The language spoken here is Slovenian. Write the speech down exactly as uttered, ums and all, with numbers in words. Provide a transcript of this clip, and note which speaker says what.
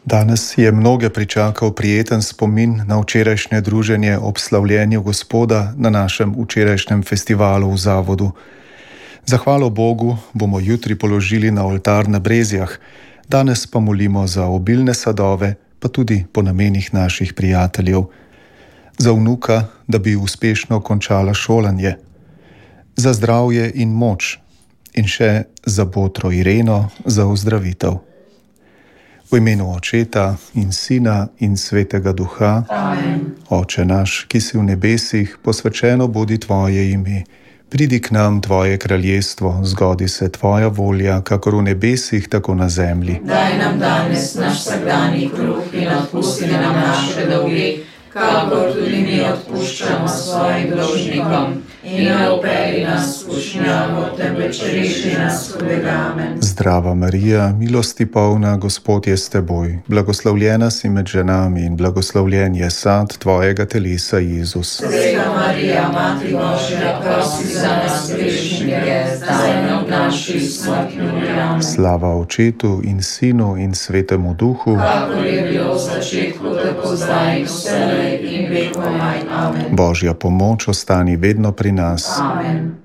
Speaker 1: Danes je mnoge pričakal prijeten spomin na včerajšnje druženje ob slavljenju Gospoda na našem včerajšnjem festivalu v Zavodu. Zahvalo Bogu bomo jutri položili na oltar na Brezjah, danes pa molimo za obilne sadove, pa tudi po namenih naših prijateljev. Za vnuka, da bi uspešno končala šolanje. Za zdravje in moč. In še za botro Ireno, za ozdravitev. V imenu Očeta in Sina in Svetega Duha.
Speaker 2: Amen.
Speaker 1: Oče naš, ki si v nebesih, posvečeno bodi tvoje ime. Pridi k nam tvoje kraljestvo, zgodi se tvoja volja, kakor v nebesih, tako na zemlji.
Speaker 2: Daj nam danes naš vsakdanji kruh in odpusti nam naše dolge, kakor tudi mi odpuščamo svojim dolžnikom. In ne vpelji nas v skušnjavo, temveč reši nas hudega. Amen.
Speaker 1: Zdrava Marija, milosti polna, Gospod je s teboj. Blagoslovljena si med ženami in blagoslovljen je sad tvojega telesa, Jezus.
Speaker 2: Sveta Marija, Mati Božja, prosi za nas grešnike, zdaj in ob naši smrtni uri. Amen.
Speaker 1: Slava Očetu in Sinu in Svetemu Duhu,
Speaker 2: kakor je bilo v začetku, tako zdaj in vselej in vekomaj. Amen.
Speaker 1: Božja pomoč ostani vedno pri nas.
Speaker 2: Amen.